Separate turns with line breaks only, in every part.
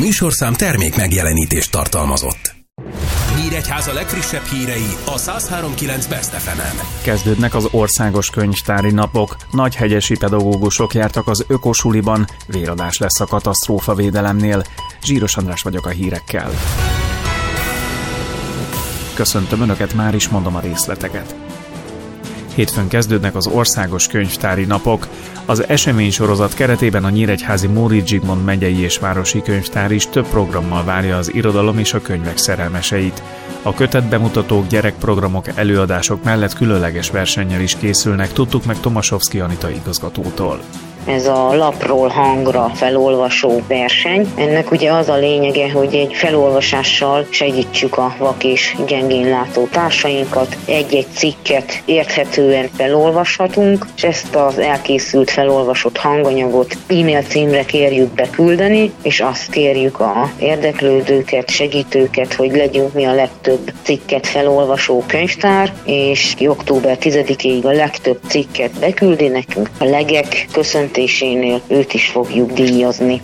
műsorszám termék megjelenítést tartalmazott. Nyíregyháza legfrissebb hírei a 103.9 Best FM-en.
Kezdődnek az országos könyvtári napok. Nagyhegyesi pedagógusok jártak az ökosuliban, véradás lesz a katasztrófavédelemnél. Zsíros András vagyok a hírekkel. Köszöntöm Önöket, már is mondom a részleteket. Hétfőn kezdődnek az országos könyvtári napok. Az eseménysorozat keretében a nyíregyházi Móricz Zsigmond megyei és városi könyvtár is több programmal várja az irodalom és a könyvek szerelmeseit. A kötetbemutatók, gyerekprogramok, előadások mellett különleges versennyel is készülnek, tudtuk meg Tomaszowski Anita igazgatótól.
Ez a lapról hangra felolvasó verseny. Ennek ugye az a lényege, hogy egy felolvasással segítsük a vak és gyengénlátó társainkat. Egy-egy cikket érthetően felolvashatunk, és ezt az elkészült felolvasott hanganyagot e-mail címre kérjük beküldeni, és azt kérjük az érdeklődőket, segítőket, hogy legyünk mi a legtöbb cikket felolvasó könyvtár, és október 10-ig a legtöbb cikket beküldi nekünk. A legek köszöntésénél őt is fogjuk díjazni.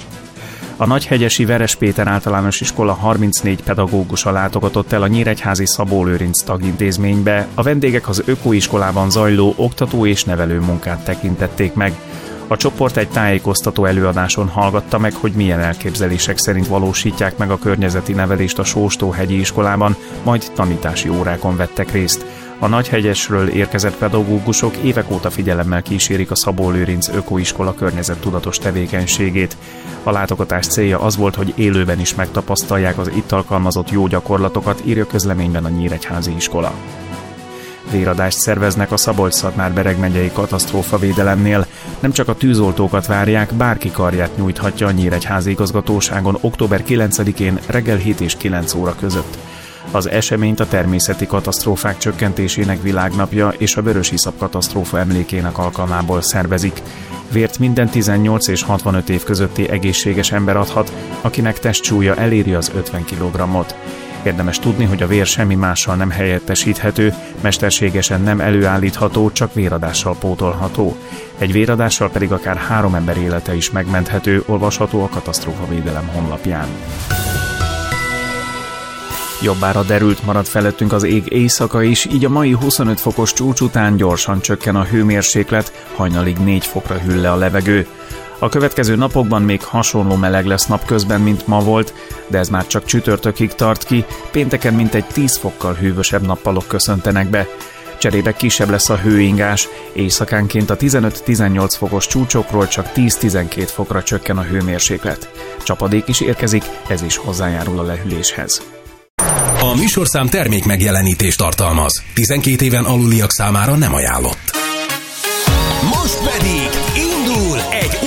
A Nagyhegyesi Veres Péter Általános Iskola 34 pedagógusa látogatott el a nyíregyházi Szabó Lőrinc tagintézménybe. A vendégek az ökoiskolában zajló oktató és nevelő munkát tekintették meg. A csoport egy tájékoztató előadáson hallgatta meg, hogy milyen elképzelések szerint valósítják meg a környezeti nevelést a Sóstóhegyi iskolában, majd tanítási órákon vettek részt. A Nagyhegyesről érkezett pedagógusok évek óta figyelemmel kísérik a Szabó Lőrinc ökoiskola környezettudatos tevékenységét. A látogatás célja az volt, hogy élőben is megtapasztalják az itt alkalmazott jó gyakorlatokat, írja közleményben a nyíregyházi iskola. Véradást szerveznek a Szabolcs-Szatmár-Bereg megyei katasztrófavédelemnél. Nem csak a tűzoltókat várják, bárki karját nyújthatja a nyíregyházi igazgatóságon október 9-én reggel 7 és 9 óra között. Az eseményt a természeti katasztrófák csökkentésének világnapja és a vörösiszap katasztrófa emlékének alkalmából szervezik. Vért minden 18 és 65 év közötti egészséges ember adhat, akinek testsúlya eléri az 50 kg-ot. Érdemes tudni, hogy a vér semmi mással nem helyettesíthető, mesterségesen nem előállítható, csak véradással pótolható. Egy véradással pedig akár 3 ember élete is megmenthető, olvasható a katasztrófavédelem honlapján. Jobbára derült marad felettünk az ég éjszaka is, így a mai 25 fokos csúcs után gyorsan csökken a hőmérséklet, hajnalig 4 fokra hűl le a levegő. A következő napokban még hasonló meleg lesz napközben, mint ma volt, de ez már csak csütörtökig tart ki, pénteken mintegy 10 fokkal hűvösebb nappalok köszöntenek be. Cserébe kisebb lesz a hőingás, éjszakánként a 15-18 fokos csúcsokról csak 10-12 fokra csökken a hőmérséklet. Csapadék is érkezik, ez is hozzájárul a lehűléshez.
A műsorszám termék megjelenítést tartalmaz. 12 éven aluliak számára nem ajánlott. Most pedig indul egy